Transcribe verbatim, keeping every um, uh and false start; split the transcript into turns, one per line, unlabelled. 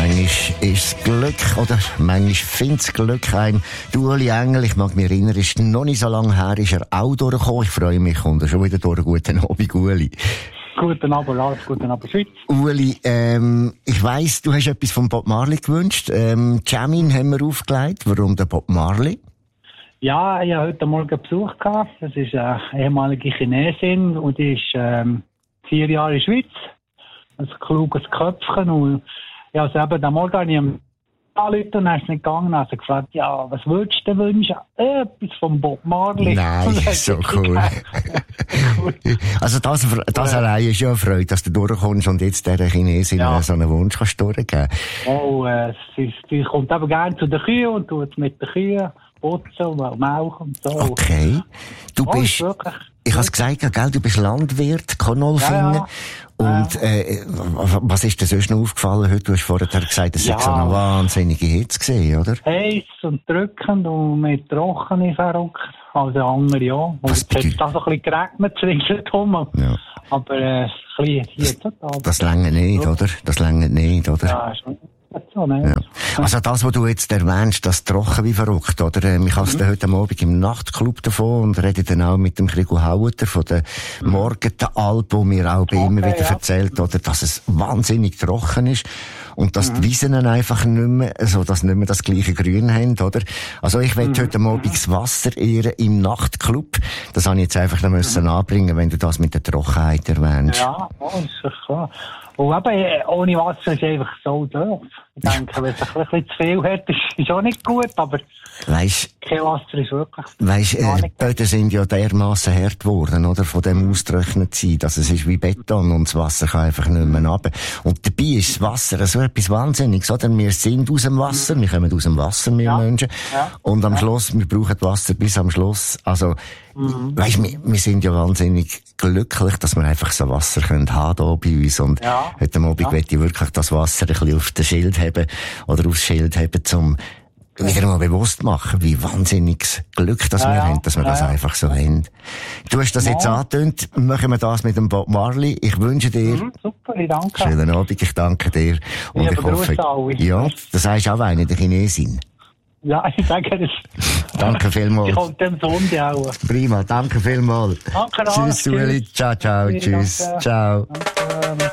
manchmal ist das Glück, oder manchmal findet das Glück ein. Du, Uli Engel, ich mag mich erinnern, ist noch nicht so lange her, ist er auch durchgekommen. Ich freue mich, kommt er schon wieder durch. Guten Abend, Uli.
Guten Abend, Lars, guten Abend, Schweiz.
Uli, ähm, ich weiss, du hast etwas von Bob Marley gewünscht. Ähm, Jamin haben wir aufgelegt. Warum der Bob Marley?
Ja, ich hatte heute Morgen Besuch gehabt. Das ist eine ehemalige Chinesin und die ist ähm, vier Jahre in der Schweiz. Ein kluges Köpfchen. Und ja, also eben, den Morgen habe ich ihm angerufen und er ist nicht gegangen. Er hat gefragt, ja, was würdest du wünschen? Etwas von Bob Marley.
Nein, so cool. Also das, das ja. allein ist ja eine Freude, dass du durchkommst und jetzt dieser Chinesin ja. so einen Wunsch kannst durchgeben.
Oh, äh, sie, sie kommt eben gerne zu den Kühen und tut mit den Kühen putzen und melken und so.
Okay. Du
oh,
bist, ich habe es gesagt, gell, du bist Landwirt, Konolfingen. Ja, ja. Und äh, was ist dir sonst noch aufgefallen heute? Du hast vorher gesagt, es ja. sei so eine wahnsinnige Hitze gesehen, oder?
Heiß und drückend und mit trocken verrückt. Also andere ja. Und es hat auch so ein bisschen geregnet ringsherum. Ja. Aber äh, ein bisschen hier total.
Das längert nicht, ja. oder? Das längert nicht, oder?
Ja, schon. So, ne?
Ja. Also das, was du jetzt erwähnst, das trocken wie verrückt, oder? Ich habe es mhm. heute Abend im Nachtclub davon und rede dann auch mit dem Krigo Haueter von der mhm. Morgenalp, wo mir auch okay, immer wieder ja. erzählt, oder, dass es wahnsinnig trocken ist und dass mhm. die Wiesen einfach nicht mehr, also dass nicht mehr das gleiche Grün haben, oder? Also ich will mhm. heute Abend das Wasser ehren im Nachtclub. Das habe ich jetzt einfach noch müssen mhm. anbringen, wenn du das mit der Trockenheit erwähnst.
Ja, oh, ist klar. Und eben, ohne Wasser ist einfach so doof. Ich denke, wenn es ein bisschen zu viel hat, ist es auch nicht gut, aber
weißt,
kein Wasser ist wirklich...
Weisst, äh, die Böden sind ja dermassen hart geworden, oder? Von dem ausgetrocknet sein, dass es ist wie Beton und das Wasser kann einfach nicht mehr runter. Und dabei ist das Wasser so etwas Wahnsinniges, oder? Wir sind aus dem Wasser, wir kommen aus dem Wasser, wir ja. Menschen. Ja. Und am ja. Schluss, wir brauchen Wasser bis am Schluss. Also, mhm. weisst, wir, wir sind ja wahnsinnig glücklich, dass wir einfach so Wasser können haben hier bei uns. Und ja. heute Abend ja. möchte ich wirklich das Wasser ein bisschen auf das Schild haben, oder aufs Schild haben, um wieder mal bewusst machen, wie wahnsinniges Glück das ja, wir haben, dass wir ja, das einfach so haben. Du hast das ja. jetzt angetönt, machen wir das mit dem Bob Marley. Ich wünsche dir...
Mhm, super, ich danke.
Schönen Abend, ich danke dir. Und ich, ich hoffe... Alle. Ja, das sagst auch eine, der Chinesin.
Ja, ich danke dir.
Danke vielmals.
Ich komme dem Sonntag auch.
Prima, danke vielmals.
Danke,
Tschüss, Ueli. Ciao, ciao, tschüss. Danke. Ciao. Danke.